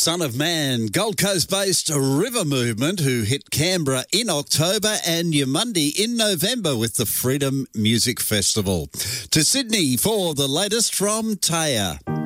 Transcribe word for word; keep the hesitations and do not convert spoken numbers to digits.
Son of Man, Gold Coast-based River Movement, who hit Canberra in October and Yamundi in November with the Freedom Music Festival. To Sydney for the latest from Taya.